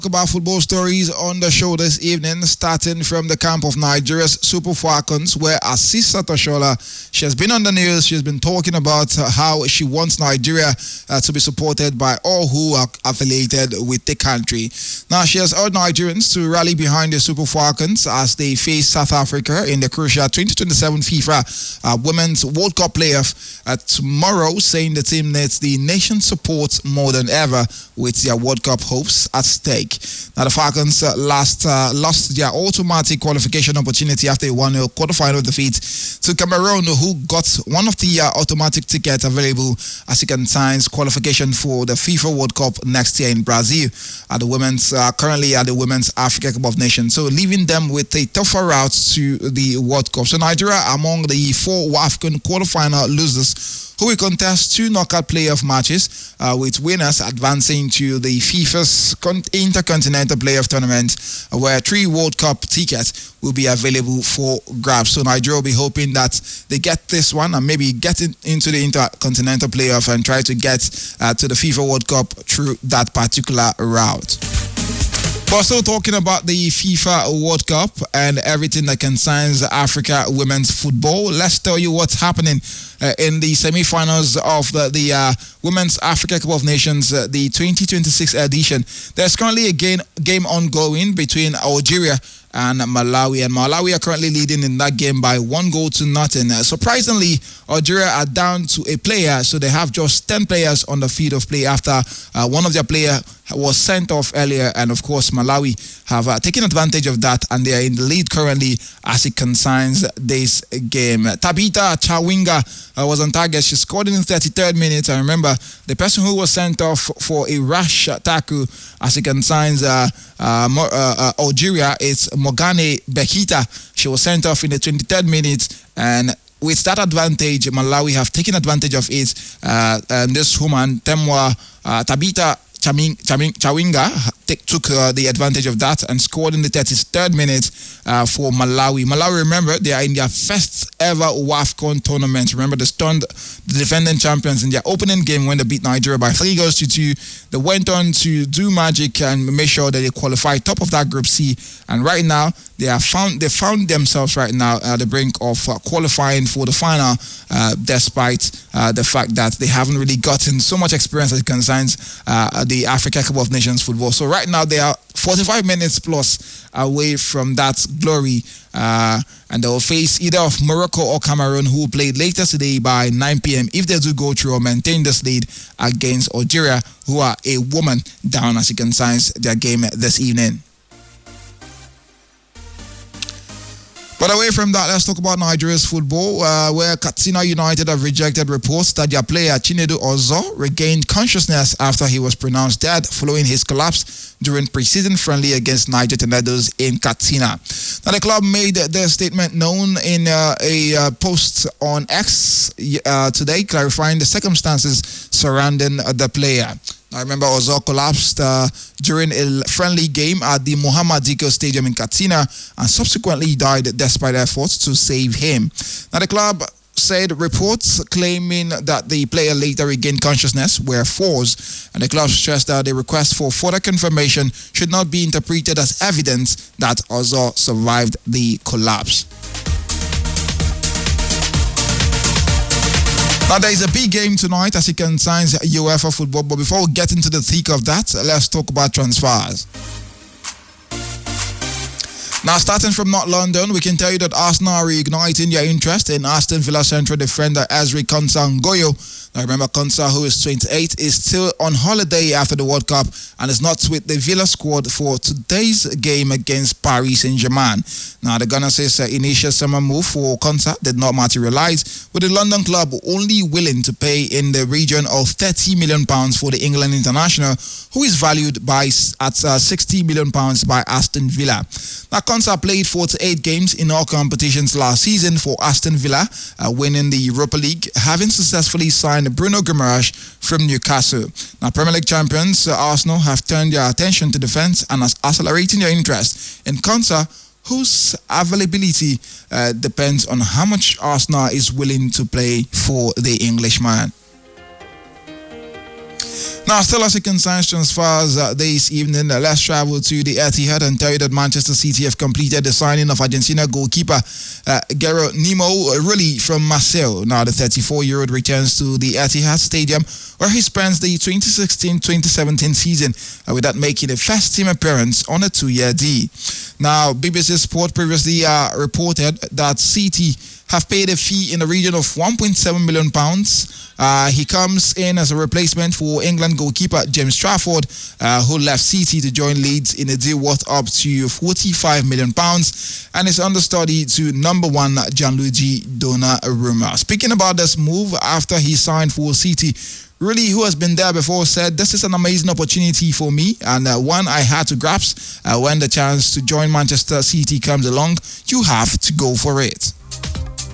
About football stories on the show this evening, starting from the camp of Nigeria's Super Falcons, where Asisa Toshola, she has been on the news. She's been talking about how she wants Nigeria to be supported by all who are affiliated with the country. Now, she has urged Nigerians to rally behind the Super Falcons as they face South Africa in the crucial 2027 FIFA Women's World Cup playoff tomorrow, saying the team needs the nation's support more than ever with their World Cup hopes at stake. Now, the Falcons lost their automatic qualification opportunity after a 1-0 quarterfinal defeat to Cameroon, who got one of the automatic tickets available as it consigns qualification for the FIFA World Cup next year in Brazil. Currently at the Women's Africa Cup of Nations, so leaving them with a tougher route to the World Cup. So Nigeria among the 4 AFCON quarterfinal losers who will contest 2 knockout playoff matches, with winners advancing to the FIFA's Intercontinental Playoff Tournament, where 3 World Cup tickets will be available for grabs. So Nigeria will be hoping that they get this one and maybe get into the Intercontinental Playoff and try to get to the FIFA World Cup through that particular route. But still talking about the FIFA World Cup and everything that concerns Africa women's football, let's tell you what's happening in the semi-finals of the Women's Africa Cup of Nations, the 2026 edition. There's currently a game ongoing between Algeria and Malawi, and Malawi are currently leading in that game by 1-0. Surprisingly, Algeria are down to a player, so they have just 10 players on the field of play after one of their players was sent off earlier, and of course Malawi have taken advantage of that, and they are in the lead currently as it concerns this game. Tabitha Chawinga was on target. She scored in the 33rd minute. I remember the person who was sent off for a rash tackle as it concerns Algeria is Mogane Bekita. She was sent off in the 23rd minute, and with that advantage, Malawi have taken advantage of it. And this woman, Temwa Tabitha Chawinga, took the advantage of that and scored in the 33rd minute for Malawi. Malawi, remember, they are in their first ever WAFCON tournament. Remember, they stunned the defending champions in their opening game when they beat Nigeria by 3-2. They went on to do magic and make sure that they qualify top of that Group C. And right now, they found themselves right now at the brink of qualifying for the final, despite the fact that they haven't really gotten so much experience as it concerns the Africa Cup of Nations football. So right now they are 45 minutes plus away from that glory, and they will face either of Morocco or Cameroon, who will play later today by 9 p.m. if they do go through or maintain this lead against Algeria, who are a woman down as it concerns their game this evening. But away from that, let's talk about Nigeria's football, where Katsina United have rejected reports that their player Chinedu Ozo regained consciousness after he was pronounced dead following his collapse during pre-season friendly against Niger Tornadoes in Katsina. Now, the club made their statement known in a post on X today, clarifying the circumstances surrounding the player. I remember Ozo collapsed during a friendly game at the Muhammad Diko Stadium in Katsina and subsequently died despite efforts to save him. Now, the club said reports claiming that the player later regained consciousness were false, and the club stressed that the request for further confirmation should not be interpreted as evidence that Ozo survived the collapse. Now, there is a big game tonight as it concerns UEFA football, but before we get into the thick of that, let's talk about transfers. Now, starting from North London, we can tell you that Arsenal are reigniting their interest in Aston Villa central defender Ezri Konsa-Ngoyo. Now, remember, Konsa, who is 28, is still on holiday after the World Cup and is not with the Villa squad for today's game against Paris Saint-Germain. Now, the Gunners' initial summer move for Konsa did not materialize, with the London club only willing to pay in the region of £30 million for the England international, who is valued at £60 million by Aston Villa. Now, Konsa played 48 games in all competitions last season for Aston Villa, winning the Europa League, having successfully signed Bruno Guimaraes from Newcastle. Now, Premier League champions Arsenal have turned their attention to defence and are accelerating their interest in Konsa, whose availability depends on how much Arsenal is willing to pay for the Englishman. Now, still as it concerns transfers this evening, let's travel to the Etihad and tell you that Manchester City have completed the signing of Argentina goalkeeper Geronimo Rulli from Marseille. Now, the 34-year-old returns to the Etihad Stadium where he spends the 2016-2017 season, with that making a first team appearance on a 2-year deal. Now, BBC Sport previously reported that City have paid a fee in the region of £1.7 million. He comes in as a replacement for England goalkeeper James Trafford, who left City to join Leeds in a deal worth up to £45 million, and is understudy to number one Gianluigi Donnarumma. Speaking about this move after he signed for City, Rulli, who has been there before, said, "This is an amazing opportunity for me and one I had to grasp. When the chance to join Manchester City comes along, you have to go for it."